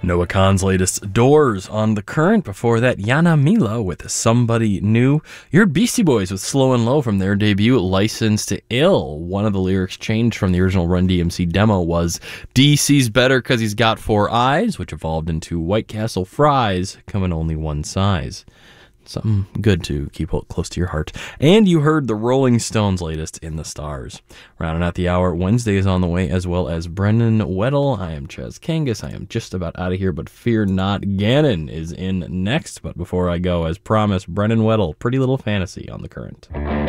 Noah Kahan's latest Doors on The Current. Before that, Yana Mila with Somebody New. You heard Beastie Boys with Slow and Low from their debut, License to Ill. One of the lyrics changed from the original Run DMC demo was DC's better because he's got 4 eyes, which evolved into White Castle fries, come in only one size. Something good to keep close to your heart. And you heard the Rolling Stones' latest, In the Stars. Rounding out the hour, Wednesday is on the way, as well as Brendan Weddle. I am Chaz Kangas. I am just about out of here, but fear not, Gannon is in next. But before I go, as promised, Brendan Weddle, Pretty Little Fantasy on The Current.